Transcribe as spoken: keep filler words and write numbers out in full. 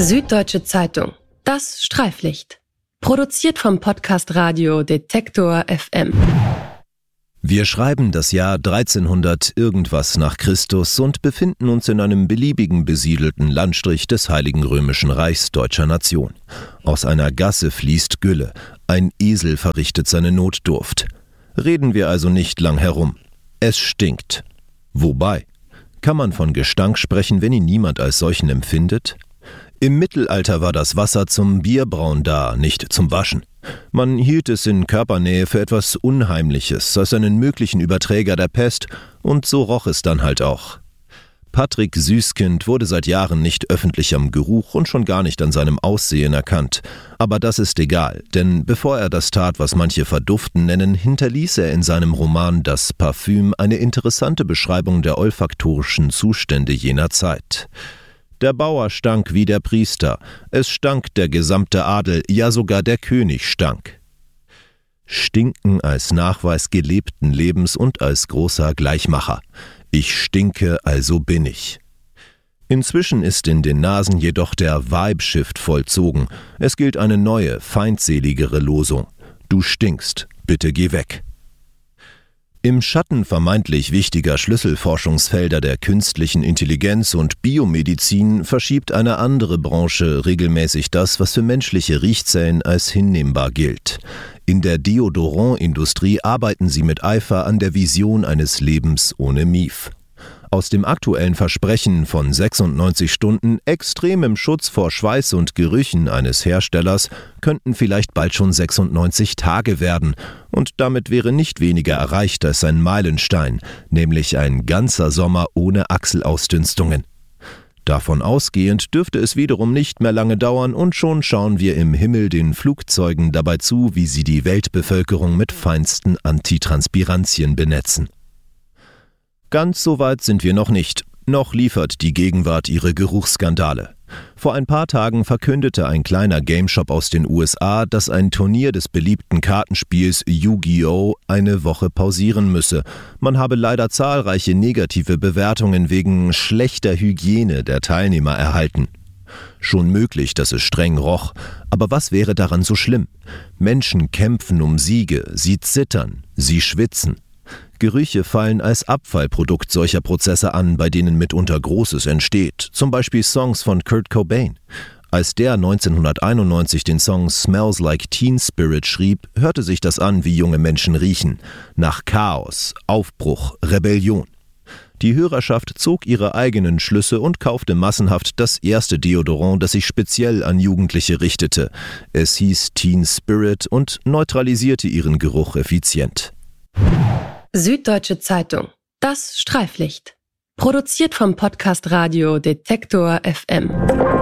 Süddeutsche Zeitung. Das Streiflicht. Produziert vom Podcast Radio Detektor F M. Wir schreiben das Jahr dreizehnhundert irgendwas nach Christus und befinden uns in einem beliebigen besiedelten Landstrich des Heiligen Römischen Reichs deutscher Nation. Aus einer Gasse fließt Gülle, ein Esel verrichtet seine Notdurft. Reden wir also nicht lang herum. Es stinkt. Wobei, kann man von Gestank sprechen, wenn ihn niemand als solchen empfindet? Im Mittelalter war das Wasser zum Bierbrauen da, nicht zum Waschen. Man hielt es in Körpernähe für etwas Unheimliches, als einen möglichen Überträger der Pest, und so roch es dann halt auch. Patrick Süßkind wurde seit Jahren nicht öffentlich am Geruch und schon gar nicht an seinem Aussehen erkannt. Aber das ist egal, denn bevor er das tat, was manche Verduften nennen, hinterließ er in seinem Roman Das Parfüm eine interessante Beschreibung der olfaktorischen Zustände jener Zeit. Der Bauer stank wie der Priester, es stank der gesamte Adel, ja sogar der König stank. Stinken als Nachweis gelebten Lebens und als großer Gleichmacher. Ich stinke, also bin ich. Inzwischen ist in den Nasen jedoch der Vibe-Shift vollzogen. Es gilt eine neue, feindseligere Losung. Du stinkst, bitte geh weg. Im Schatten vermeintlich wichtiger Schlüsselforschungsfelder der künstlichen Intelligenz und Biomedizin verschiebt eine andere Branche regelmäßig das, was für menschliche Riechzellen als hinnehmbar gilt. In der Deodorant-Industrie arbeiten sie mit Eifer an der Vision eines Lebens ohne Mief. Aus dem aktuellen Versprechen von sechsundneunzig Stunden extremem Schutz vor Schweiß und Gerüchen eines Herstellers könnten vielleicht bald schon sechsundneunzig Tage werden, und damit wäre nicht weniger erreicht als ein Meilenstein, nämlich ein ganzer Sommer ohne Achselausdünstungen. Davon ausgehend dürfte es wiederum nicht mehr lange dauern und schon schauen wir im Himmel den Flugzeugen dabei zu, wie sie die Weltbevölkerung mit feinsten Antitranspirantien benetzen. Ganz so weit sind wir noch nicht. Noch liefert die Gegenwart ihre Geruchsskandale. Vor ein paar Tagen verkündete ein kleiner Gameshop aus den U S A, dass ein Turnier des beliebten Kartenspiels Yu-Gi-Oh! Eine Woche pausieren müsse. Man habe leider zahlreiche negative Bewertungen wegen schlechter Hygiene der Teilnehmer erhalten. Schon möglich, dass es streng roch, aber was wäre daran so schlimm? Menschen kämpfen um Siege, sie zittern, sie schwitzen. Gerüche fallen als Abfallprodukt solcher Prozesse an, bei denen mitunter Großes entsteht, zum Beispiel Songs von Kurt Cobain. Als der neunzehnhunderteinundneunzig den Song Smells Like Teen Spirit schrieb, hörte sich das an, wie junge Menschen riechen. Nach Chaos, Aufbruch, Rebellion. Die Hörerschaft zog ihre eigenen Schlüsse und kaufte massenhaft das erste Deodorant, das sich speziell an Jugendliche richtete. Es hieß Teen Spirit und neutralisierte ihren Geruch effizient. Süddeutsche Zeitung. Das Streiflicht. Produziert vom Podcast Radio Detektor F M.